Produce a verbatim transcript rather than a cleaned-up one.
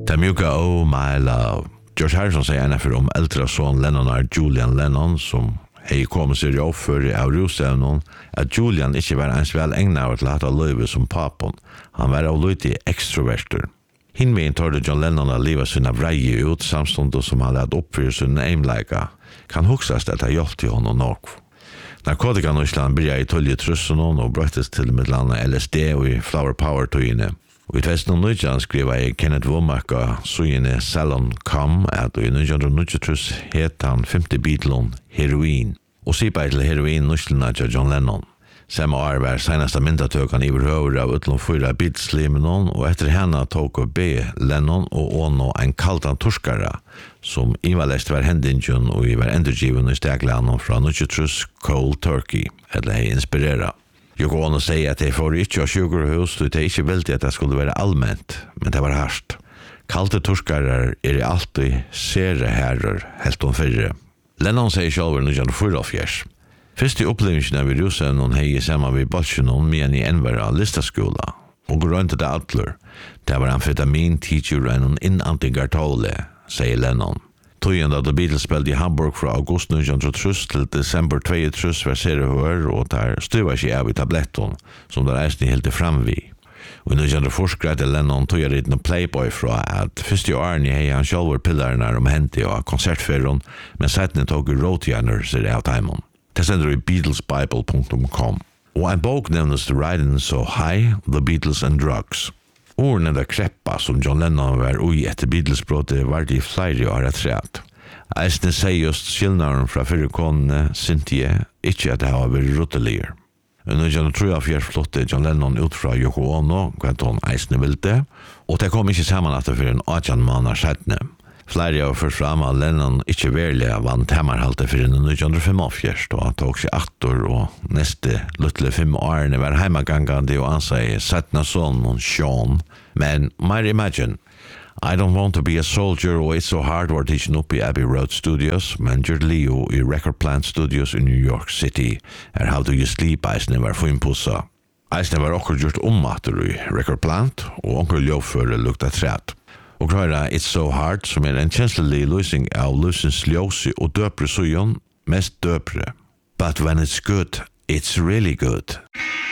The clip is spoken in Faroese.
The mjuka Oh My Love. George Harrison sier en for om eldre son Lennon er Julian Lennon, som hei kommet seg opp for av rusevnen, at Julian ikke var ens vel egnet til å ha løyve som papen. Han var av løyte extroverter. Hinveien tar det John Lennon å liva sina vreie ut, samståndet som han hadde oppfyrt sin aimleika, kan huksast at det hjelp til honom nok. Narkotikan i Island byrja i tolje trussen og brøttes til midlanda L S D og i Flower Power-tøyene. Og i tjusen nitton skriva jeg Kenneth Womack og sugene Salon Come at i nitton nittiotre het han femte Beatlon Heroin og sipa til heroin nuslina til John Lennon. Samme år var seneste myndatøkan i høyre av utlom fyra Beatles-limenon og etter henne tok og B. Lennon og åno en kaltan torskara som ivalest var hendingen og i var endurgiven i steglanen fra nittiotre Cold Turkey eller hei inspirera. Yoko Ono sier at de får ikke av sjukhus, og det er ikke veldig at det skulle være allmänt, men det var hardt. Kalte torskarer er alltid sere herrer, helt om fyrre. Lennon sier selv i nitton fyrtiofyra. Først i opplevingen av rusevnen hei sammen ved Bolsjenon med en i envara listaskola, og grønte det atler. Det var amfetamin, teacher og en innantigartole, sier Lennon. Tøyen da The Beatles spilte i Hamburg fra august nitton nittiotre til desember tjuetre var serihør, og der støva ikke av i tabletten, som der eisen helt fram vi. Og i nitton nittiotre greide Lennon tøyer i den Playboy fra at første årene hei han sjálfur pillarna om hente og konsertferron, men settene tog rådgjerner ser av timon. Det sender i beatles bible punktum com. Og en bok nevnes The Riding So High, The Beatles and Drugs. Ordene der kreppa som John Lennon var ui etter Beatles-brådet var de flere år etter at. Eisne sier just skillnaren fra fyrrekonene, Cynthia, ikke at det har vært ruttelier. Og nitton trettiotre flotte John Lennon ut fra Yoko Ono, kvart hon eisne vilte, og det kom ikke sammen at det for en åtjan måneder settene. Flere av først fram av Lennon ikke verlig vant hemmerhalte for en nitton femogfyrre, og han tok seg aktor, og neste luttelig fem årene var heimagangande og anseg settna sånn og Sean. Men, might imagine, I don't want to be a soldier, og it's so hard var teaching upp i Abbey Road Studios, men Gert Leo i Record Plant Studios i New York City, er How Do You Sleep, eisne var finpussa. Eisne var okkur gjort ommater i Record Plant, og onker ljåføre lukta træt. Og grøyra It's So Hard, som er en kjenslelig løsning av løsens ljøsi og døpre sujon, mest døpre. But when it's good, it's really good.